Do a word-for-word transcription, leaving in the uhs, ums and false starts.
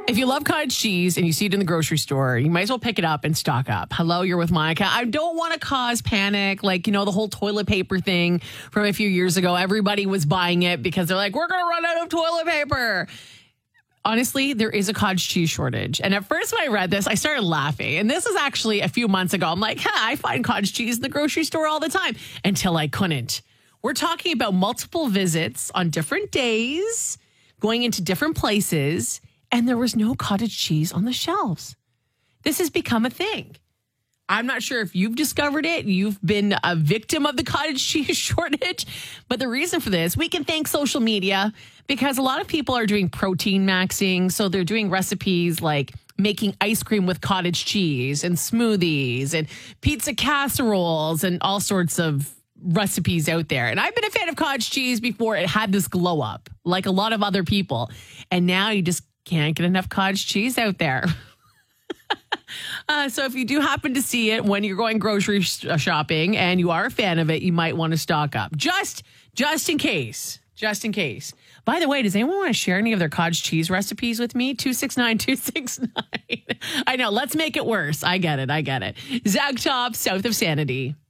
If you love cottage cheese and you see it in the grocery store, you might as well pick it up and stock up. Hello, you're with Monica. I don't want to cause panic. Like, you know, the whole toilet paper thing from a few years ago. Everybody was buying it because they're like, we're going to run out of toilet paper. Honestly, there is a cottage cheese shortage. And at first when I read this, I started laughing. And this is actually a few months ago. I'm like, huh, I find cottage cheese in the grocery store all the time until I couldn't. We're talking about multiple visits on different days, going into different places, and there was no cottage cheese on the shelves. This has become a thing. I'm not sure if you've discovered it. You've been a victim of the cottage cheese shortage. But the reason for this, we can thank social media because a lot of people are doing protein maxing. So they're doing recipes like making ice cream with cottage cheese and smoothies and pizza casseroles and all sorts of recipes out there. And I've been a fan of cottage cheese before it had this glow up, like a lot of other people. And now you just can't get enough cottage cheese out there. uh, so if you do happen to see it when you're going grocery sh- shopping and you are a fan of it, you might want to stock up. Just, just in case. Just in case. By the way, does anyone want to share any of their cottage cheese recipes with me? two six nine, two six nine. I know, let's make it worse. I get it. I get it. Zag Top, south of Sanity.